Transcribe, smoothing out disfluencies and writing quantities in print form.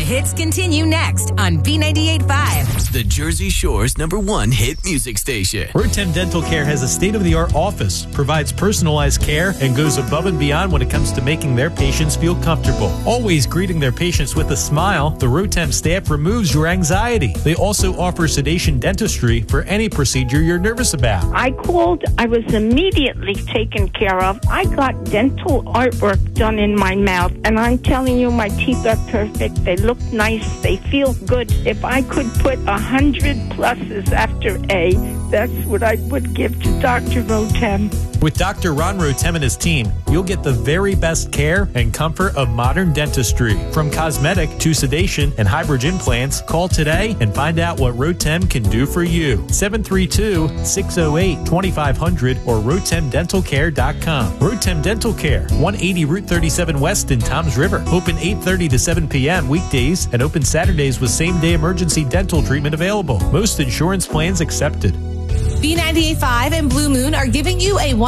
hits continue next on B98.5. The Jersey Shore's #1 hit music station. Rotem Dental Care has a state-of-the-art office, provides personalized care, and goes above and beyond when it comes to making their patients feel comfortable. Always greeting their patients with a smile, the Rotem staff removes your anxiety. They also offer sedation dentistry for any procedure you're nervous about. I called. I was immediately taken care of. I got dental artwork done in my mouth, and I'm telling you, my teeth are perfect. They look nice. They feel good. If I could put 100 pluses after A, that's what I would give to Dr. Rotem. With Dr. Ron Rotem and his team, you'll get the very best care and comfort of modern dentistry. From cosmetic to sedation and hybrid implants, call today and find out what Rotem can do for you. 732-608-2500 or rotemdentalcare.com. Rotem Dental Care, 180 Route 37 West in Toms River. Open 8:30 to 7 p.m. weekdays and open Saturdays with same-day emergency dental treatment available. Most insurance plans accepted. B98.5 and Blue Moon are giving you a